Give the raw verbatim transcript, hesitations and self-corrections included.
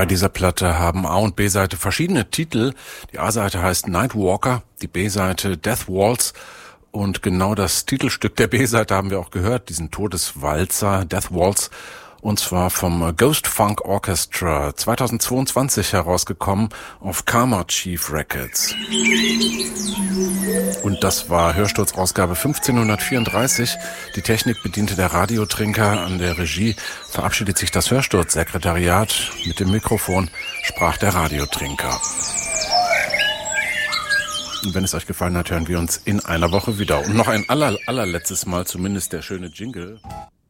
Bei dieser Platte haben A- und B-Seite verschiedene Titel. Die A-Seite heißt Nightwalker, die B-Seite Death Waltz. Und genau das Titelstück der B-Seite haben wir auch gehört, diesen Todeswalzer Death Waltz. Und zwar vom Ghost Funk Orchestra, zweitausendzweiundzwanzig herausgekommen auf Karma Chief Records. Und das war Hörsturz-Ausgabe fünfzehnhundertvierunddreißig. Die Technik bediente der Radiotrinker. An der Regie verabschiedet sich das Hörsturz-Sekretariat. Mit dem Mikrofon sprach der Radiotrinker. Und wenn es euch gefallen hat, hören wir uns in einer Woche wieder. Und noch ein aller, allerletztes Mal zumindest der schöne Jingle.